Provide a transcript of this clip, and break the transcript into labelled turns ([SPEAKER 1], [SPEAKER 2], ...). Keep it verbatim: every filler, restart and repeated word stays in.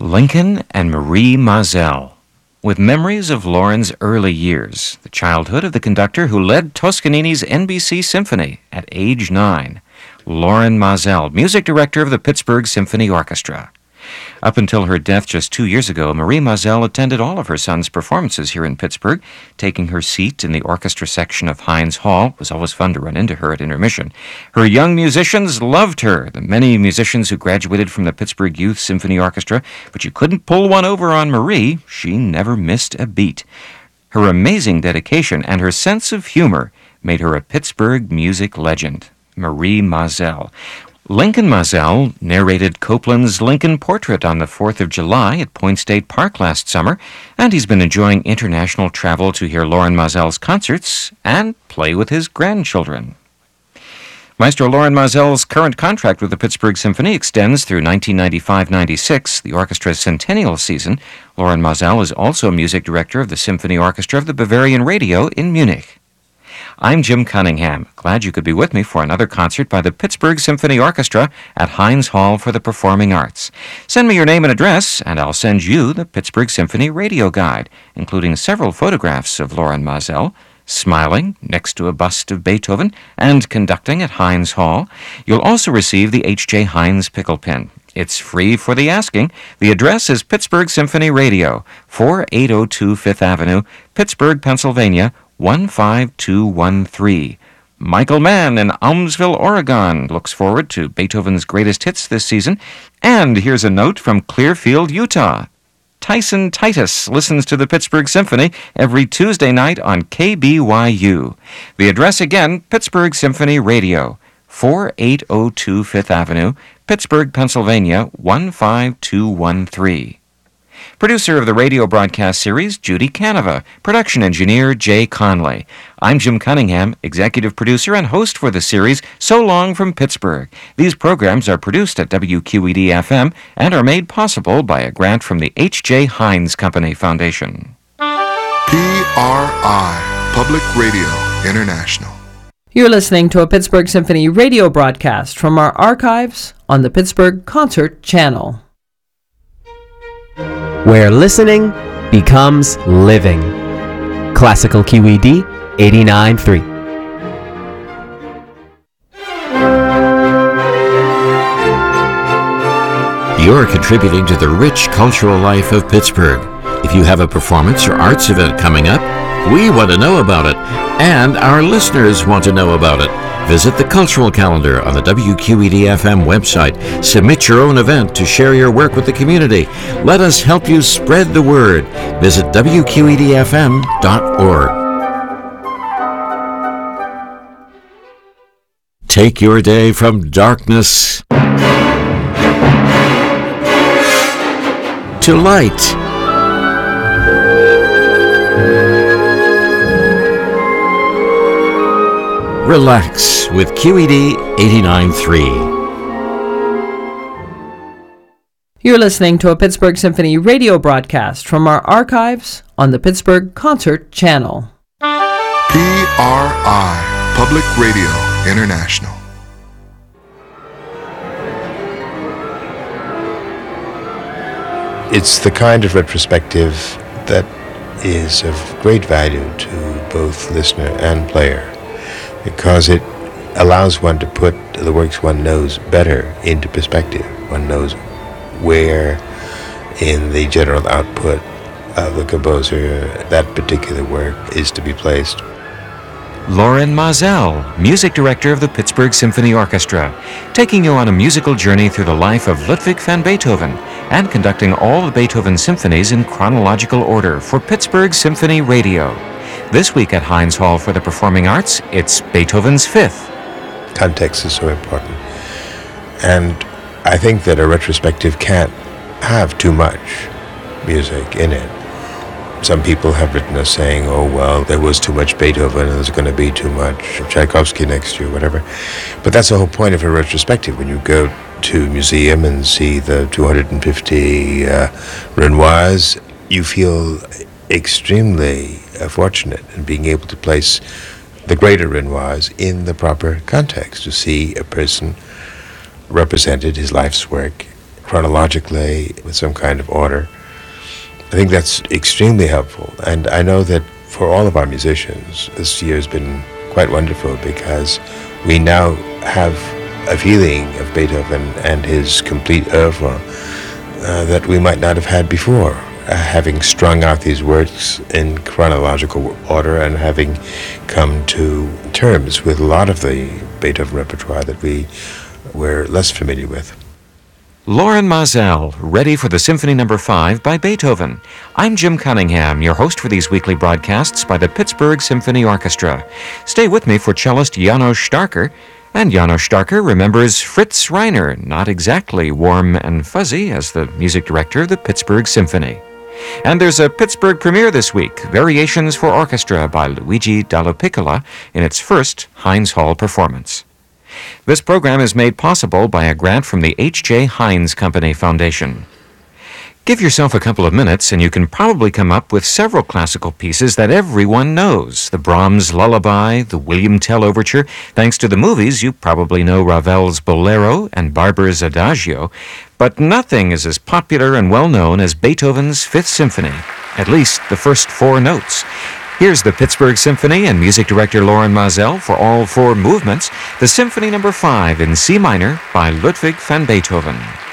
[SPEAKER 1] Lincoln and Marie Mazel. With memories of Lauren's early years, the childhood of the conductor who led Toscanini's N B C Symphony at age nine, Lauren Mazel, music director of the Pittsburgh Symphony Orchestra. Up until her death just two years ago, Marie Mazel attended all of her son's performances here in Pittsburgh, taking her seat in the orchestra section of Heinz Hall. It was always fun to run into her at intermission. Her young musicians loved her, the many musicians who graduated from the Pittsburgh Youth Symphony Orchestra, but you couldn't pull one over on Marie. She never missed a beat. Her amazing dedication and her sense of humor made her a Pittsburgh music legend. Marie Mazel. Lincoln Mazel narrated Copland's Lincoln Portrait on the fourth of July at Point State Park last summer, and he's been enjoying international travel to hear Lauren Mazel's concerts and play with his grandchildren. Maestro Lauren Mazel's current contract with the Pittsburgh Symphony extends through nineteen ninety-five ninety-six, the orchestra's centennial season. Lauren Mazel is also music director of the Symphony Orchestra of the Bavarian Radio in Munich. I'm Jim Cunningham. Glad you could be with me for another concert by the Pittsburgh Symphony Orchestra at Heinz Hall for the Performing Arts. Send me your name and address, and I'll send you the Pittsburgh Symphony Radio Guide, including several photographs of Lauren Mazel, smiling next to a bust of Beethoven, and conducting at Heinz Hall. You'll also receive the H J Heinz pickle pin. It's free for the asking. The address is Pittsburgh Symphony Radio, forty-eight oh two Fifth Avenue, Pittsburgh, Pennsylvania, one five two one three. Michael Mann in Almsville, Oregon looks forward to Beethoven's greatest hits this season. And here's a note from Clearfield, Utah. Tyson Titus listens to the Pittsburgh Symphony every Tuesday night on K B Y U. The address again, Pittsburgh Symphony Radio, forty-eight oh two Fifth Avenue, Pittsburgh, Pennsylvania, one five two one three. Producer of the radio broadcast series, Judy Canova. Production engineer, Jay Conley. I'm Jim Cunningham, executive producer and host for the series So Long from Pittsburgh. These programs are produced at W Q E D F M and are made possible by a grant from the H J Heinz Company Foundation.
[SPEAKER 2] P R I, Public Radio International.
[SPEAKER 3] You're listening to a Pittsburgh Symphony radio broadcast from our archives on the Pittsburgh Concert Channel,
[SPEAKER 4] where listening becomes living. Classical Q E D eighty-nine point three.
[SPEAKER 5] You're contributing to the rich cultural life of Pittsburgh. If you have a performance or arts event coming up, we want to know about it, and our listeners want to know about it. Visit the cultural calendar on the W Q E D F M website. Submit your own event to share your work with the community. Let us help you spread the word. Visit W Q E D F M dot org. Take your day from darkness to light. Relax with Q E D eighty-nine point three.
[SPEAKER 3] You're listening to a Pittsburgh Symphony radio broadcast from our archives on the Pittsburgh Concert Channel.
[SPEAKER 2] P R I, Public Radio International.
[SPEAKER 6] It's the kind of retrospective that is of great value to both listener and player, because it allows one to put the works one knows better into perspective. One knows where in the general output of the composer that particular work is to be placed.
[SPEAKER 1] Lauren Mazel, music director of the Pittsburgh Symphony Orchestra, taking you on a musical journey through the life of Ludwig van Beethoven and conducting all the Beethoven symphonies in chronological order for Pittsburgh Symphony Radio. This week at Heinz Hall for the Performing Arts, it's Beethoven's Fifth.
[SPEAKER 6] Context is so important. And I think that a retrospective can't have too much music in it. Some people have written us saying, oh, well, there was too much Beethoven and there's going to be too much Tchaikovsky next year, whatever. But that's the whole point of a retrospective. When you go to a museum and see the two hundred fifty uh, Renoirs, you feel extremely uh, fortunate in being able to place the greater Renoirs in the proper context, to see a person represented, his life's work, chronologically with some kind of order. I think that's extremely helpful. And I know that for all of our musicians, this year has been quite wonderful because we now have a feeling of Beethoven and his complete oeuvre uh, that we might not have had before, uh, having strung out these works in chronological order and having come to terms with a lot of the Beethoven repertoire that we were less familiar with.
[SPEAKER 1] Loren Maazel, ready for the Symphony Number five by Beethoven. I'm Jim Cunningham, your host for these weekly broadcasts by the Pittsburgh Symphony Orchestra. Stay with me for cellist Janos Starker. And Janos Starker remembers Fritz Reiner, not exactly warm and fuzzy, as the music director of the Pittsburgh Symphony. And there's a Pittsburgh premiere this week, Variations for Orchestra by Luigi Dallapiccola, in its first Heinz Hall performance. This program is made possible by a grant from the H J. Heinz Company Foundation. Give yourself a couple of minutes and you can probably come up with several classical pieces that everyone knows. The Brahms Lullaby, the William Tell Overture. Thanks to the movies, you probably know Ravel's Bolero and Barber's Adagio. But nothing is as popular and well-known as Beethoven's Fifth Symphony, at least the first four notes. Here's the Pittsburgh Symphony and music director Loren Maazel for all four movements, the Symphony Number five in C minor by Ludwig van Beethoven.